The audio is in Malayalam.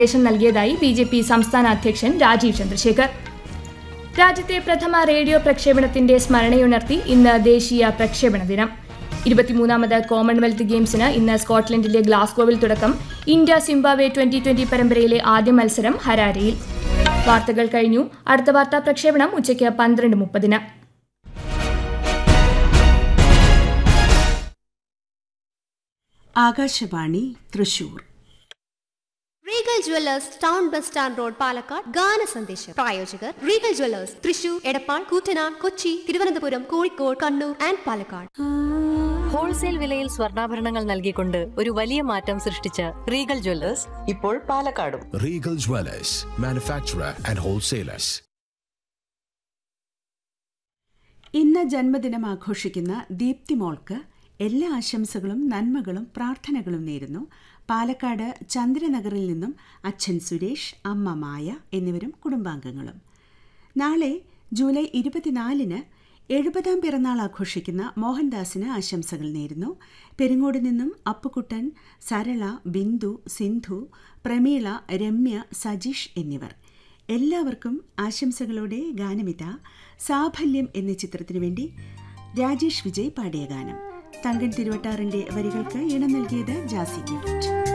നിർദ്ദേശം നൽകിയതായി ബി.ജെ.പി. സംസ്ഥാന അധ്യക്ഷൻ രാജീവ് ചന്ദ്രശേഖർ. രാജ്യത്തെ പ്രഥമ റേഡിയോ പ്രക്ഷേപണത്തിന്റെ സ്മരണയുണർത്തി ഇന്ന് ദേശീയ പ്രക്ഷേപണ ദിനം. 23ാമത് കോമൺവെൽത്ത് ഗെയിംസിന് ഇന്ന് സ്കോട്ട്ലൻഡിലെ ഗ്ലാസ്ഗോവിൽ തുടക്കം. ഇന്ത്യ സിംബാബ്വെ 2020 പരമ്പരയിലെ ആദ്യ മത്സരം ഹരാരെയിൽ. വാർത്തകൾ കഴിഞ്ഞു. അടുത്ത വാർത്താ പ്രക്ഷേപണം ഉച്ചയ്ക്ക് 12:30. Akashvani Thrissur. Regal jewellers town bus stand road Palakkad ഗാന സന്ദേശം. പ്രായോജകർ Regal jewellers Thrissur, Edappal, Koottanad, Kochi, Thiruvananthapuram, Kozhikode, Kannur and Palakkad. Wholesale വിലയിൽ സ്വർണ്ണാഭരണങ്ങൾ നൽകിക്കൊണ്ട് ഒരു വലിയ മാറ്റം സൃഷ്ടിച്ച റീഗൽ ജുവല്ലേഴ്സ് ഇപ്പോൾ പാലക്കാടും. Regal jewellers, manufacturer and wholesalers. ഇന്ന് ജന്മദിനം ആഘോഷിക്കുന്ന ദീപ്തി മോൾക്ക് എല്ലാ ആശംസകളും നന്മകളും പ്രാർത്ഥനകളും നേരുന്നു. പാലക്കാട് ചന്ദ്രനഗറിൽ നിന്നും അച്ഛൻ സുരേഷ്, അമ്മ മായ എന്നിവരും കുടുംബാംഗങ്ങളും. നാളെ ജൂലൈ 24-ന് 70ാം പിറന്നാൾ ആഘോഷിക്കുന്ന മോഹൻദാസിന് ആശംസകൾ നേരുന്നു. പെരിങ്ങോട് നിന്നും അപ്പുക്കുട്ടൻ, സരള, ബിന്ദു, സിന്ധു, പ്രമീള, രമ്യ, സജീഷ് എന്നിവർ. എല്ലാവർക്കും ആശംസകളോടെ ഗാനമിത സാഫല്യം എന്ന ചിത്രത്തിനു വേണ്ടി രാജേഷ് വിജയ് പാടിയ ഗാനം. തങ്കൻ തിരുവട്ടാറിന്റെ വരികൾക്ക് ഇണം നൽകിയത് ജാസി ഗിഫ്റ്റ്.